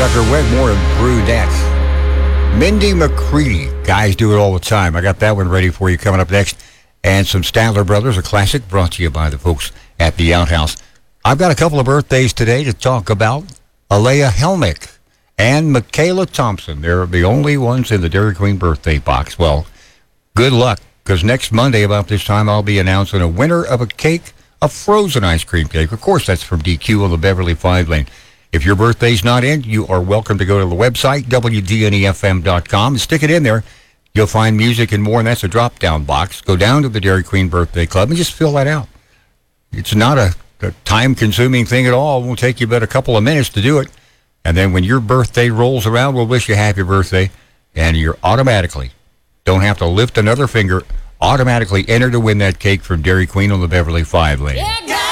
Tucker Wedmore and Brunette. Mindy McCready. Guys do it all the time. I got that one ready for you coming up next. And some Statler Brothers, a classic brought to you by the folks at the Outhouse. I've got a couple of birthdays today to talk about. Alea Helmick and Michaela Thompson. They're the only ones in the Dairy Queen birthday box. Well, good luck, because next Monday about this time I'll be announcing a winner of a cake, a frozen ice cream cake. Of course, that's from DQ on the Beverly 5 lane. If your birthday's not in, you are welcome to go to the website, WDNEFM.com, and stick it in there. You'll find music and more, and that's a drop-down box. Go down to the Dairy Queen Birthday Club and just fill that out. It's not a time-consuming thing at all. It won't take you but a couple of minutes to do it. And then when your birthday rolls around, we'll wish you happy birthday, and you're automatically, don't have to lift another finger, automatically enter to win that cake from Dairy Queen on the Beverly 5 lane. Yeah,